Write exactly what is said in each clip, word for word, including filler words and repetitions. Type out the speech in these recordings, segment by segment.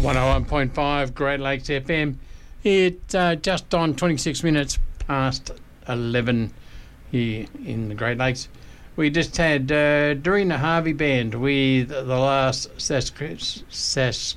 one oh one point five Great Lakes F M. It's uh, just on twenty-six minutes past eleven here in the Great Lakes. We just had uh, Dorina Harvey Band with the last Sask- Sask-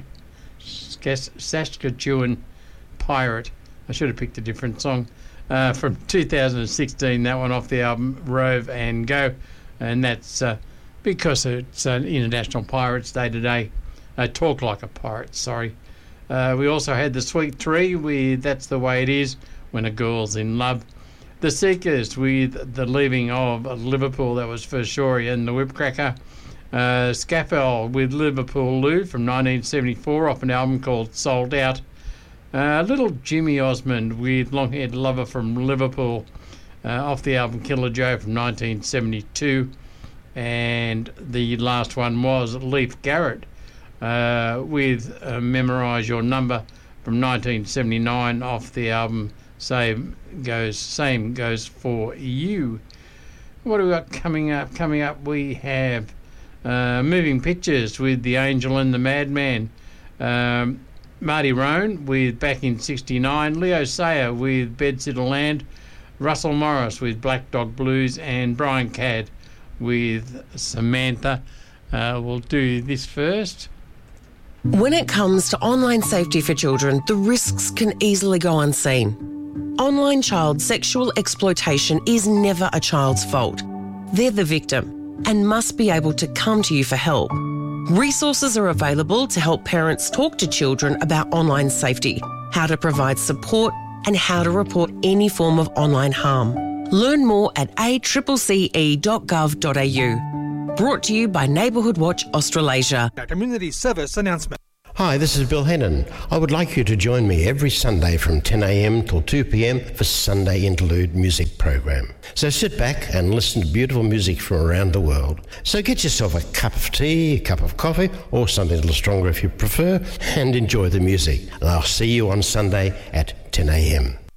Saskatchewan Pirate. I should have picked a different song. Uh, from two thousand sixteen, that one off the album Rove and Go. And that's uh, because it's an International Pirates Day today. Uh, Talk Like a Pirate, sorry. Uh, we also had the Sweet Three with That's the Way It Is When a Girl's in Love. The Seekers with The Leaving of Liverpool, that was for Shorey and the Whipcracker. Uh, Scaffold with Liverpool Lou from nineteen seventy-four off an album called Sold Out. Uh, Little Jimmy Osmond with Long Haired Lover from Liverpool uh, off the album Killer Joe from nineteen seventy-two. And the last one was Leif Garrett uh, with uh, Memorise Your Number from nineteen seventy-nine off the album Same Goes Same Goes For You. What do we got coming up? Coming up we have uh, Moving Pictures with The Angel and the Madman. Um, Marty Roan with Back in sixty-nine. Leo Sayer with Bedsitter Land. Russell Morris with Black Dog Blues. And Brian Cadd with Samantha. Uh, we'll do this first. When it comes to online safety for children, the risks can easily go unseen. Online child sexual exploitation is never a child's fault. They're the victim and must be able to come to you for help. Resources are available to help parents talk to children about online safety, how to provide support, and how to report any form of online harm. Learn more at a c c c e dot gov dot a u. Brought to you by Neighbourhood Watch Australasia. A community service announcement. Hi, this is Bill Hennon. I would like you to join me every Sunday from ten a m till two p m for Sunday Interlude music program. So sit back and listen to beautiful music from around the world. So get yourself a cup of tea, a cup of coffee, or something a little stronger if you prefer, and enjoy the music. And I'll see you on Sunday at ten a m